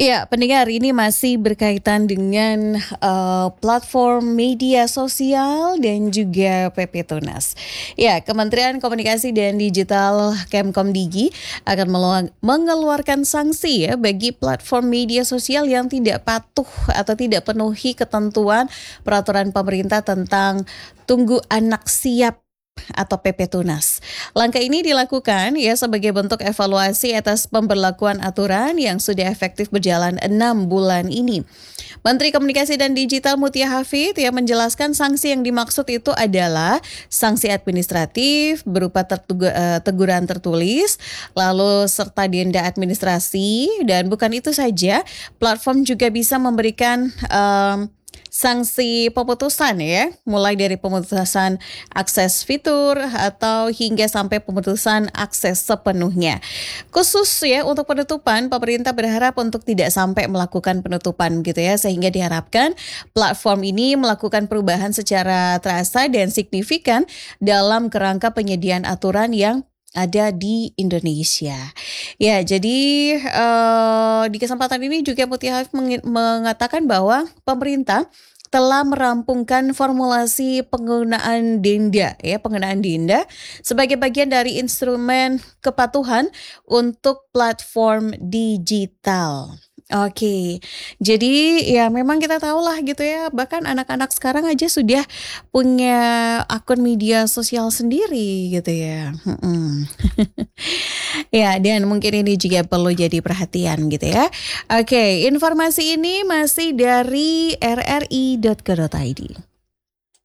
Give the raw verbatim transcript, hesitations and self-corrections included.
Ya, pendengar, ini masih berkaitan dengan uh, platform media sosial dan juga P P Tunas. Ya, Kementerian Komunikasi dan Digital Kemkomdigi akan melu- mengeluarkan sanksi ya bagi platform media sosial yang tidak patuh atau tidak penuhi ketentuan peraturan pemerintah tentang tunggu anak siap atau P P Tunas. Langkah ini dilakukan ya sebagai bentuk evaluasi atas pemberlakuan aturan yang sudah efektif berjalan enam bulan ini. Menteri Komunikasi dan Digital Mutia Hafid yang menjelaskan sanksi yang dimaksud itu adalah sanksi administratif berupa tertugu, uh, teguran tertulis, lalu serta denda administrasi, dan bukan itu saja, platform juga bisa memberikan um, sanksi pemutusan ya, mulai dari pemutusan akses fitur atau hingga sampai pemutusan akses sepenuhnya. Khusus ya untuk penutupan, pemerintah berharap untuk tidak sampai melakukan penutupan gitu ya, sehingga diharapkan platform ini melakukan perubahan secara terasa dan signifikan dalam kerangka penyediaan aturan yang ada di Indonesia. Ya, jadi uh, di kesempatan ini juga Mutia Hafid meng- mengatakan bahwa pemerintah telah merampungkan formulasi penggunaan denda ya, penggunaan denda sebagai bagian dari instrumen kepatuhan untuk platform digital. Oke, jadi ya memang kita tahu lah gitu ya, bahkan anak-anak sekarang aja sudah punya akun media sosial sendiri gitu ya. Mm-mm. Ya, dan mungkin ini juga perlu jadi perhatian gitu ya. Oke, informasi ini masih dari r r i dot co dot i d.